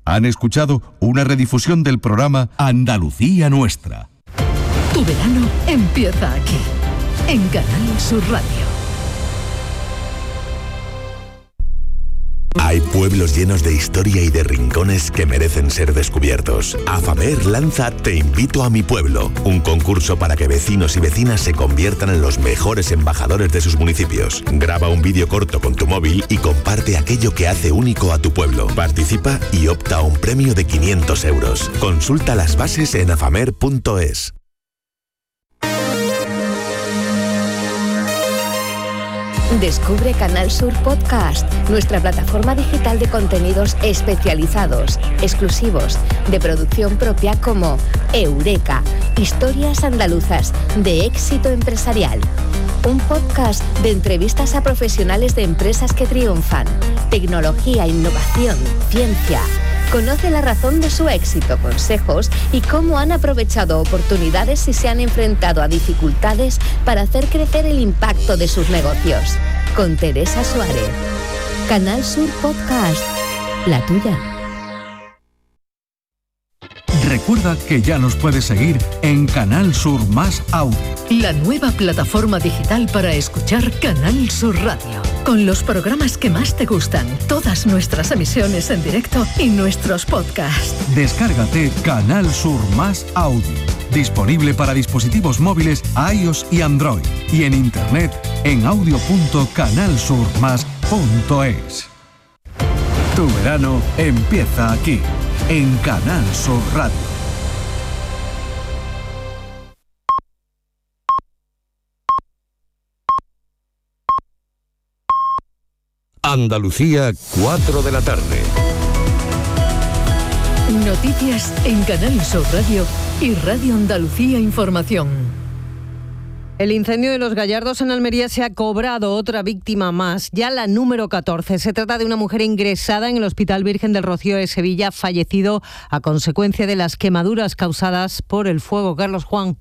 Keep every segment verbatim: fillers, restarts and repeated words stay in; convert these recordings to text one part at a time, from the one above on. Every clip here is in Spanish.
Han escuchado una redifusión del programa Andalucía Nuestra. Tu verano empieza aquí, en Canal Sur Radio. Hay pueblos llenos de historia y de rincones que merecen ser descubiertos. AFAMER lanza Te invito a mi pueblo, un concurso para que vecinos y vecinas se conviertan en los mejores embajadores de sus municipios. Graba un vídeo corto con tu móvil y comparte aquello que hace único a tu pueblo. Participa y opta a un premio de quinientos euros. Consulta las bases en afamer punto es. Descubre Canal Sur Podcast, nuestra plataforma digital de contenidos especializados, exclusivos, de producción propia como Eureka, historias andaluzas de éxito empresarial. Un podcast de entrevistas a profesionales de empresas que triunfan, tecnología, innovación, ciencia. Conoce la razón de su éxito, consejos y cómo han aprovechado oportunidades y se han enfrentado a dificultades para hacer crecer el impacto de sus negocios. Con Teresa Suárez. Canal Sur Podcast, la tuya. Recuerda que ya nos puedes seguir en Canal Sur Más Audio. La nueva plataforma digital para escuchar Canal Sur Radio. Con los programas que más te gustan, todas nuestras emisiones en directo y nuestros podcasts. Descárgate Canal Sur Más Audio. Disponible para dispositivos móviles iOS y Android. Y en internet en audio punto canal sur más punto es. Tu verano empieza aquí, en Canal Sur Radio. Andalucía, cuatro de la tarde. Noticias en Canal Sur Radio y Radio Andalucía Información. El incendio de Los Gallardos en Almería se ha cobrado otra víctima más, ya la número catorce. Se trata de una mujer ingresada en el Hospital Virgen del Rocío de Sevilla, fallecido a consecuencia de las quemaduras causadas por el fuego. Carlos Juan.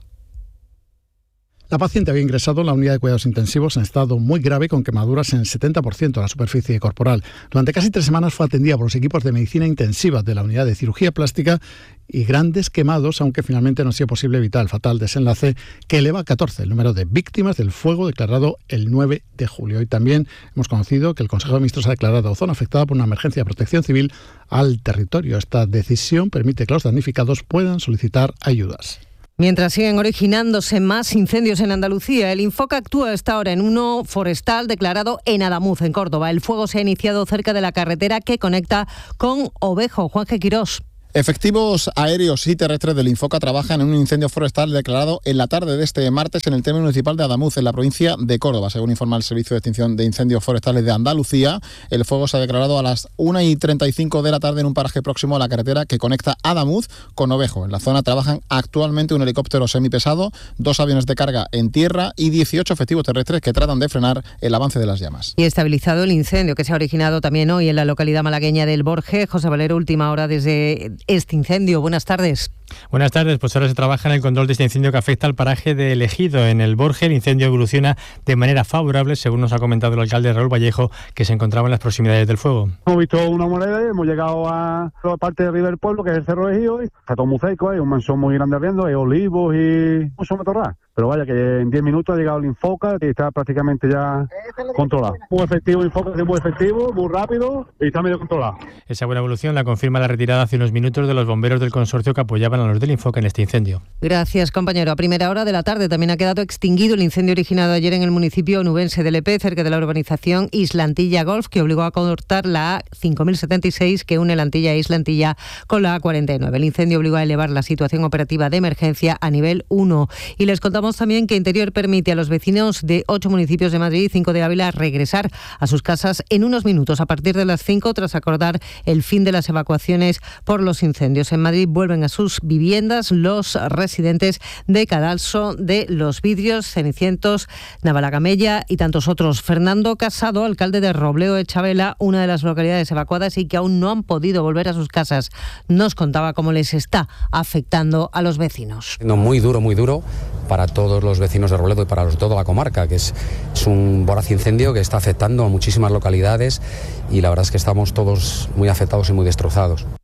La paciente había ingresado en la unidad de cuidados intensivos en estado muy grave con quemaduras en el setenta por ciento de la superficie corporal. Durante casi tres semanas fue atendida por los equipos de medicina intensiva de la unidad de cirugía plástica y grandes quemados, aunque finalmente no ha sido posible evitar el fatal desenlace que eleva a catorce el número de víctimas del fuego declarado el nueve de julio. Y también hemos conocido que el Consejo de Ministros ha declarado zona afectada por una emergencia de protección civil al territorio. Esta decisión permite que los damnificados puedan solicitar ayudas. Mientras siguen originándose más incendios en Andalucía, el Infoca actúa a esta hora en uno forestal declarado en Adamuz, en Córdoba. El fuego se ha iniciado cerca de la carretera que conecta con Ovejo. Juanje Quirós. Efectivos aéreos y terrestres del Infoca trabajan en un incendio forestal declarado en la tarde de este martes en el término municipal de Adamuz, en la provincia de Córdoba. Según informa el Servicio de Extinción de Incendios Forestales de Andalucía, el fuego se ha declarado a las una y treinta y cinco de la tarde en un paraje próximo a la carretera que conecta Adamuz con Ovejo. En la zona trabajan actualmente un helicóptero semipesado, dos aviones de carga en tierra y dieciocho efectivos terrestres que tratan de frenar el avance de las llamas. Y estabilizado el incendio que se ha originado también hoy en la localidad malagueña del Borje. José Valero, última hora desde este incendio. Buenas tardes. Buenas tardes, pues ahora se trabaja en el control de este incendio que afecta al paraje de El Ejido, en el Borje. El incendio evoluciona de manera favorable, según nos ha comentado el alcalde Raúl Vallejo, que se encontraba en las proximidades del fuego. Hemos visto una moneda y hemos llegado a la parte de arriba del pueblo, que es el Cerro de Ejido, y está todo muy seco, hay un manzón muy grande ardiendo, hay olivos y mucho matorral. Pero vaya, que en diez minutos ha llegado el Infoca y está prácticamente ya controlado. Muy efectivo, Infoca, muy efectivo, muy rápido y está medio controlado. Esa buena evolución la confirma la retirada hace unos minutos de los bomberos del consorcio que apoyaban a los del Infoca en este incendio. Gracias, compañero. A primera hora de la tarde también ha quedado extinguido el incendio originado ayer en el municipio onubense de Lepe, cerca de la urbanización Islantilla Golf, que obligó a cortar la A cinco mil setenta y seis que une la Antilla e Islantilla con la A cuarenta y nueve. El incendio obligó a elevar la situación operativa de emergencia a nivel uno. Y les contamos también que Interior permite a los vecinos de ocho municipios de Madrid y cinco de Ávila regresar a sus casas en unos minutos a partir de las cinco, tras acordar el fin de las evacuaciones por los incendios. En Madrid vuelven a sus viviendas los residentes de Cadalso, de Los Vidrios, Cenicientos, Navalagamella y tantos otros. Fernando Casado, alcalde de Robleo de Chavela, una de las localidades evacuadas y que aún no han podido volver a sus casas, nos contaba cómo les está afectando a los vecinos. No, muy duro, muy duro para todos los vecinos de Robledo y para los, toda la comarca, que es, es un voraz incendio que está afectando a muchísimas localidades y la verdad es que estamos todos muy afectados y muy destrozados.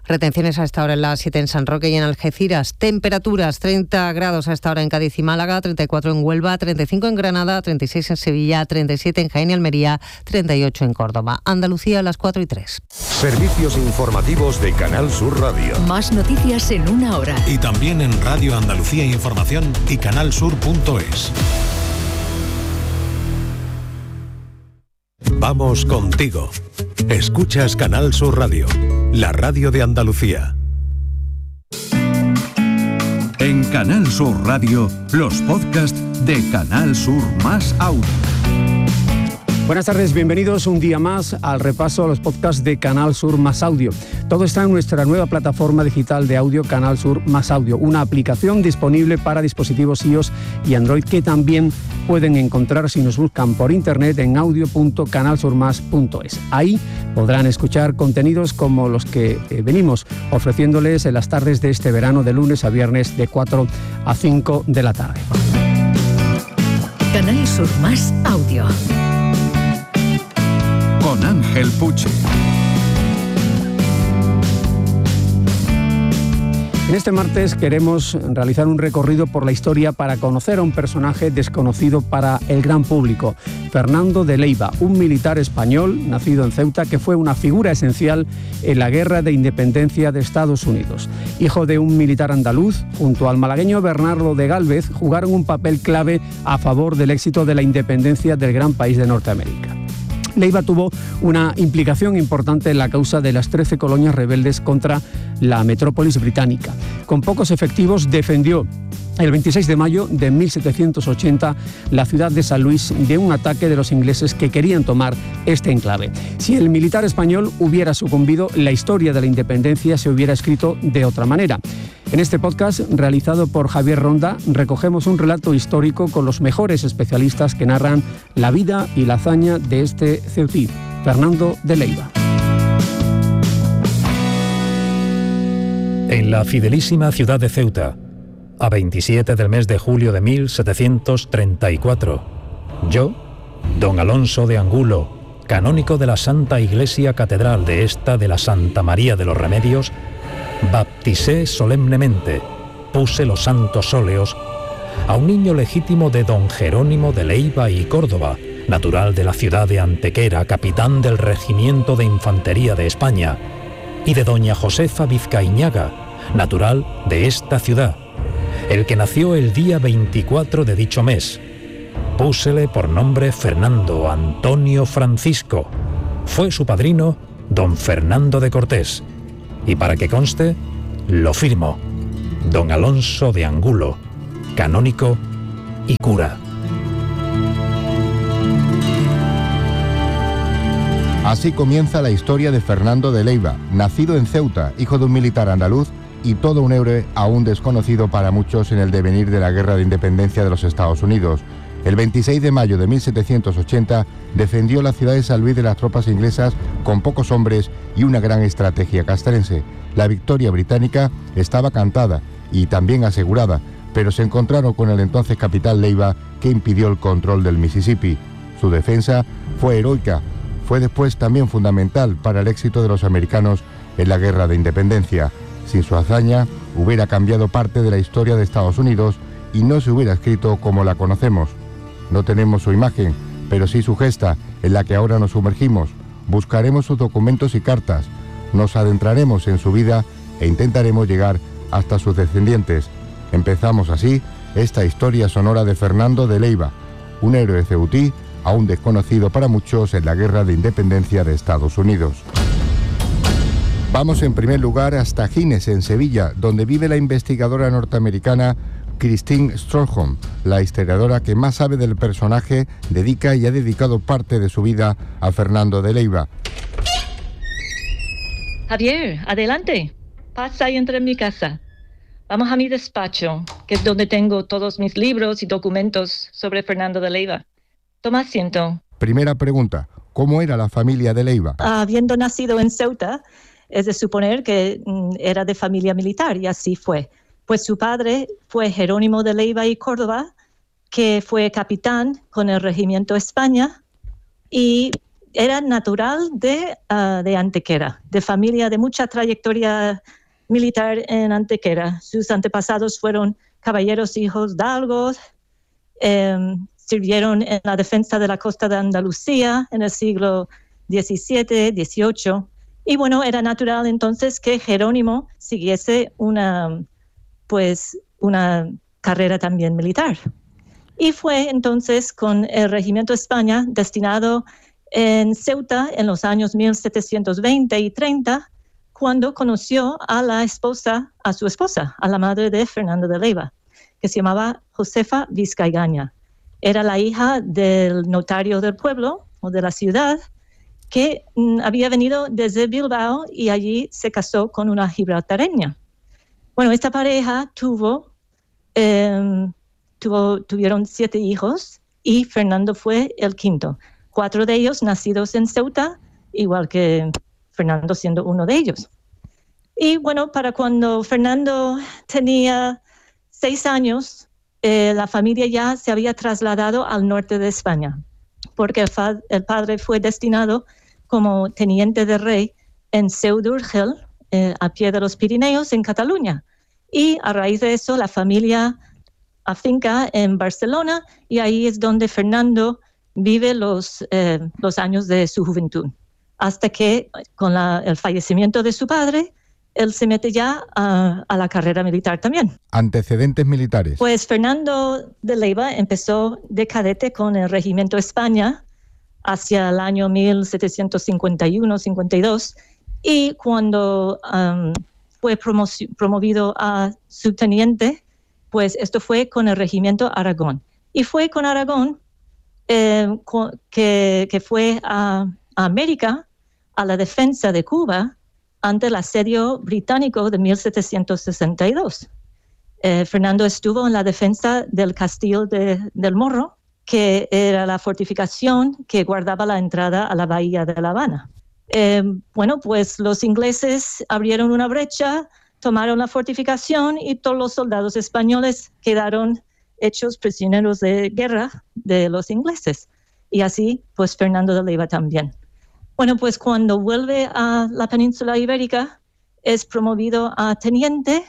Retenciones a esta hora en la siete en San Roque y en Algeciras. Temperaturas, treinta grados a esta hora en Cádiz y Málaga, treinta y cuatro en Huelva, treinta y cinco en Granada, treinta y seis en Sevilla, treinta y siete en Jaén y Almería, treinta y ocho en Córdoba. Andalucía a las cuatro y tres. Servicios informativos de Canal Sur Radio. Más noticias en una hora. Y también en Radio Andalucía Información y canalsur punto es. Vamos contigo. Escuchas Canal Sur Radio, la radio de Andalucía. En Canal Sur Radio, los podcasts de Canal Sur Más Audio. Buenas tardes, bienvenidos un día más al repaso a los podcasts de Canal Sur Más Audio. Todo está en nuestra nueva plataforma digital de audio Canal Sur Más Audio, una aplicación disponible para dispositivos iOS y Android que también pueden encontrar si nos buscan por internet en audio punto canalsurmas punto es. Ahí podrán escuchar contenidos como los que eh, venimos ofreciéndoles en las tardes de este verano de lunes a viernes de cuatro a cinco de la tarde. Canal Sur Más Audio. Con Ángel Puche. En este martes queremos realizar un recorrido por la historia para conocer a un personaje desconocido para el gran público, Fernando de Leiva, un militar español nacido en Ceuta que fue una figura esencial en la Guerra de Independencia de Estados Unidos. Hijo de un militar andaluz, junto al malagueño Bernardo de Gálvez, jugaron un papel clave a favor del éxito de la independencia del gran país de Norteamérica. Leiva tuvo una implicación importante en la causa de las trece colonias rebeldes contra la metrópolis británica. Con pocos efectivos defendió el veintiséis de mayo de mil setecientos ochenta la ciudad de San Luis de un ataque de los ingleses que querían tomar este enclave. Si el militar español hubiera sucumbido, la historia de la independencia se hubiera escrito de otra manera. En este podcast, realizado por Javier Ronda, recogemos un relato histórico con los mejores especialistas que narran la vida y la hazaña de este ceutí, Fernando de Leiva. En la fidelísima ciudad de Ceuta, a veintisiete del mes de julio de mil setecientos treinta y cuatro, yo, don Alonso de Angulo, canónico de la Santa Iglesia Catedral de esta de la Santa María de los Remedios, bapticé solemnemente, puse los santos óleos a un niño legítimo de don Jerónimo de Leiva y Córdoba, natural de la ciudad de Antequera, capitán del Regimiento de Infantería de España, y de doña Josefa Vizcaíñaga, natural de esta ciudad, el que nació el día veinticuatro de dicho mes. Púsele por nombre Fernando Antonio Francisco. Fue su padrino don Fernando de Cortés. Y para que conste, lo firmo, don Alonso de Angulo, canónico y cura. Así comienza la historia de Fernando de Leiva, nacido en Ceuta, hijo de un militar andaluz y todo un héroe aún desconocido para muchos en el devenir de la Guerra de Independencia de los Estados Unidos. El veintiséis de mayo de mil setecientos ochenta defendió la ciudad de San Luis de las tropas inglesas con pocos hombres y una gran estrategia castrense. La victoria británica estaba cantada y también asegurada, pero se encontraron con el entonces capitán Leiva que impidió el control del Mississippi. Su defensa fue heroica, fue después también fundamental para el éxito de los americanos en la Guerra de Independencia. Sin su hazaña hubiera cambiado parte de la historia de Estados Unidos y no se hubiera escrito como la conocemos. No tenemos su imagen, pero sí su gesta, en la que ahora nos sumergimos. Buscaremos sus documentos y cartas, nos adentraremos en su vida e intentaremos llegar hasta sus descendientes. Empezamos así esta historia sonora de Fernando de Leiva, un héroe ceutí aún desconocido para muchos en la Guerra de Independencia de Estados Unidos. Vamos en primer lugar hasta Gines, en Sevilla, donde vive la investigadora norteamericana Christine Stroholm, la historiadora que más sabe del personaje, dedica y ha dedicado parte de su vida a Fernando de Leiva. Javier, adelante. Pasa y entra en mi casa. Vamos a mi despacho, que es donde tengo todos mis libros y documentos sobre Fernando de Leiva. Toma asiento. Primera pregunta, ¿cómo era la familia de Leiva? Habiendo nacido en Ceuta, es de suponer que mm, era de familia militar, y así fue. Pues su padre fue Jerónimo de Leiva y Córdoba, que fue capitán con el Regimiento España, y era natural de, uh, de Antequera, de familia de mucha trayectoria militar en Antequera. Sus antepasados fueron caballeros hijos dalgos, eh, sirvieron en la defensa de la costa de Andalucía en el siglo diecisiete, dieciocho. Y bueno, era natural entonces que Jerónimo siguiese una, pues, una carrera también militar. Y fue entonces con el Regimiento España destinado en Ceuta en los años mil setecientos veinte y treinta, cuando conoció a la esposa, a su esposa, a la madre de Fernando de Leiva, que se llamaba Josefa Vizcaigaña. Era la hija del notario del pueblo o de la ciudad, que mm, había venido desde Bilbao y allí se casó con una gibraltareña. Bueno, esta pareja tuvo, eh, tuvo, tuvieron siete hijos y Fernando fue el quinto. Cuatro de ellos nacidos en Ceuta, igual que Fernando siendo uno de ellos. Y bueno, para cuando Fernando tenía seis años, eh, la familia ya se había trasladado al norte de España, porque el, fa- el padre fue destinado como teniente de rey en Seu d'Urgell, eh, a pie de los Pirineos, en Cataluña. Y a raíz de eso, la familia afinca en Barcelona, y ahí es donde Fernando vive los, eh, los años de su juventud, hasta que con la, el fallecimiento de su padre, él se mete ya a, a la carrera militar también. Antecedentes militares. Pues Fernando de Leiva empezó de cadete con el Regimiento España hacia el año mil setecientos cincuenta y uno cincuenta y dos, y cuando um, fue promo- promovido a subteniente, pues esto fue con el Regimiento Aragón. Y fue con Aragón eh, con, que, que fue a, a América, a la defensa de Cuba, ante el asedio británico de mil setecientos sesenta y dos. Eh, Fernando estuvo en la defensa del Castillo de, del Morro, que era la fortificación que guardaba la entrada a la bahía de La Habana. Eh, bueno, pues los ingleses abrieron una brecha, tomaron la fortificación y todos los soldados españoles quedaron hechos prisioneros de guerra de los ingleses. Y así, pues Fernando de Leiva también. Bueno, pues cuando vuelve a la península ibérica, es promovido a teniente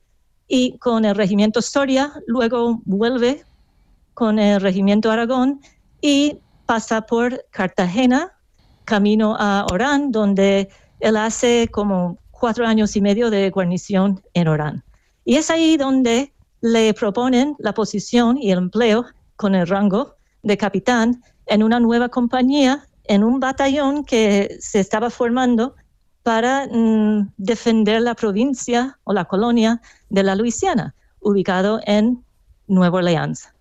y con el Regimiento Soria, luego vuelve con el Regimiento Aragón y pasa por Cartagena, camino a Orán, donde él hace como cuatro años y medio de guarnición en Orán. Y es ahí donde le proponen la posición y el empleo con el rango de capitán en una nueva compañía, en un batallón que se estaba formando para mm, defender la provincia o la colonia de la Luisiana, ubicado en Nueva Orleans.